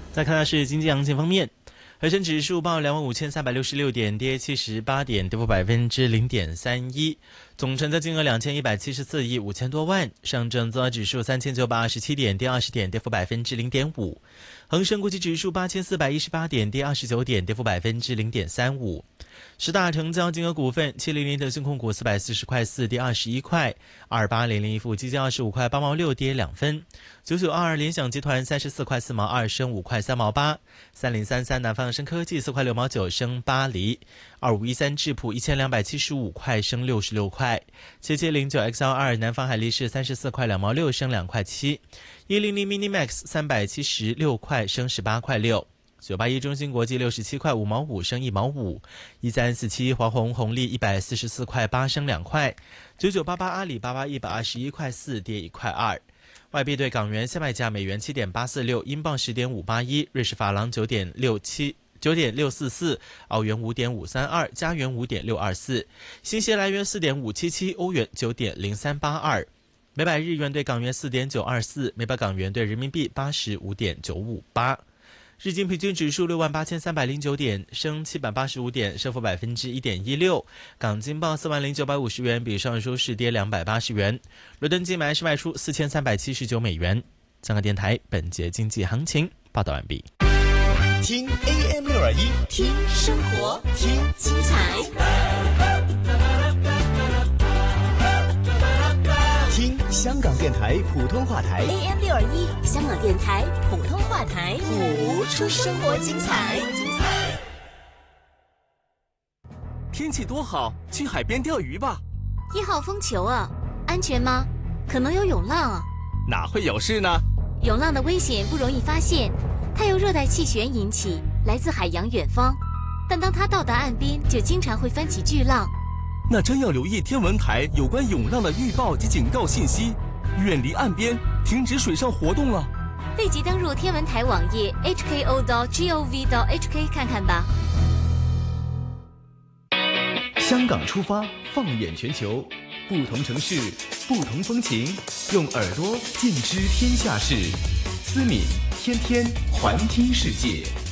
再看的是经济行情方面，恒生指数报25366点，跌78点，跌幅0.31%，总成交金额2174亿5000多万。上证综合指数3927点，跌20点，跌幅0.5%。恒生国际指数8418点，跌29点，跌幅0.35%。十大成交金额股份：700腾讯控股440块4，跌21块；2800一富基金25块8毛6，跌2分；9922联想集团34块4毛2，升5块3毛8；3033南方生科技4块6毛9，升8厘；2513智普1275块，升66块；7709XL2南方海力士34块2毛6，升2块7；100 Minimax 376块，升18块6；981中芯国际67块5毛5，升1毛5；1347华虹红利144块8，升2块；9988阿里巴巴121块4，跌1块2。外币对港元现卖价：美元7.846，英镑10.581，瑞士法郎9.644，澳元5.532，加元5.624，新西兰元4.577，欧元9.0382。每百日元对港元4.924，每百港元对人民币85.958。日经平均指数68309点，升785点，升幅1.16%。港金报40950元，比上周市跌280元。伦敦金买是卖出4379美元。香港电台本节经济行情报道完毕。 听 AM621， 听生活，听精彩。 听香港电台普通话台 AM621，香港电台普通话台，谱出生活精彩。 天气多好，去海边钓鱼吧。 1号风球啊，安全吗？可能有涌浪啊。 哪会有事呢？ 涌浪的危险不容易发现，它由热带气旋引起，来自海洋远方，但当它到达岸边，就经常会翻起巨浪。 那真要留意天文台有关涌浪的预报及警告信息，远离岸边，停止水上活动了。 立即登入天文台网页 hko.gov.hk 看看吧。 香港出发，放眼全球，不同城市，不同风情，用耳朵尽知天下事。思敏天天环听世界。